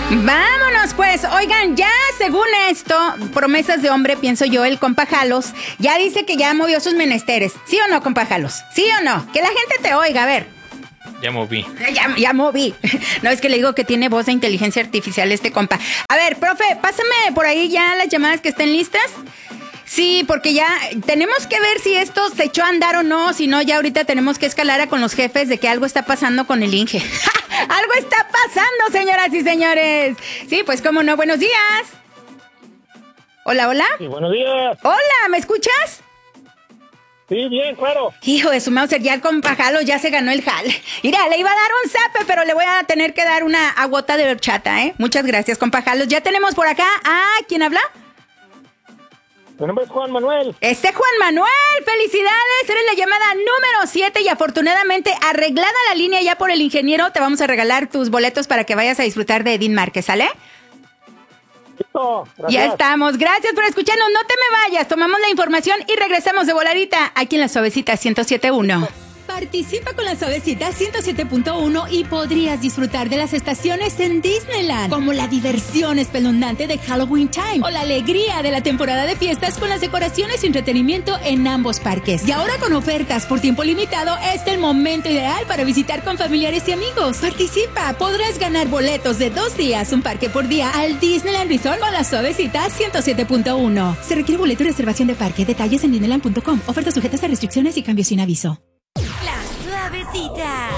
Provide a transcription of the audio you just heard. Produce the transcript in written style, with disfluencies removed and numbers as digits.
Vámonos pues, oigan, ya según esto, promesas de hombre, pienso yo, el compa Jalos, ya dice que ya movió sus menesteres. ¿Sí o no, compa Jalos? ¿Sí o no? Que la gente te oiga, a ver. Ya moví. Ya moví. No, es que le digo que tiene voz de inteligencia artificial este compa. A ver, profe, pásame por ahí ya las llamadas que estén listas. Sí, porque ya tenemos que ver si esto se echó a andar o no, si no ya ahorita tenemos que escalar con los jefes de que algo está pasando con el Inge. Algo está pasando, señoras y señores. Sí, pues cómo no, buenos días. Hola, hola. Sí, buenos días. Hola, ¿me escuchas? Sí, bien, claro. Hijo de su Mauser, ya el compa Jalo ya se ganó el jale. Mira, le iba a dar un zape, pero le voy a tener que dar una agüota de horchata, ¿eh? Muchas gracias, compa Jalo. Ya tenemos por acá ¿quién habla? Mi nombre es Juan Manuel. Juan Manuel, felicidades, eres la llamada número 7 y afortunadamente arreglada la línea ya por el ingeniero, te vamos a regalar tus boletos para que vayas a disfrutar de Edith Márquez, ¿sale? Listo, gracias. Ya estamos, gracias por escucharnos, no te me vayas, tomamos la información y regresamos de voladita aquí en la Suavecita 107.1. Participa con la Suavecita 107.1 y podrías disfrutar de las estaciones en Disneyland, como la diversión espeluznante de Halloween Time o la alegría de la temporada de fiestas con las decoraciones y entretenimiento en ambos parques. Y ahora con ofertas por tiempo limitado, es el momento ideal para visitar con familiares y amigos. Participa, podrás ganar boletos de 2 días, un parque por día al Disneyland Resort con la Suavecita 107.1. Se requiere boleto y reservación de parque. Detalles en disneyland.com. Ofertas sujetas a restricciones y cambios sin aviso. La Suavecita.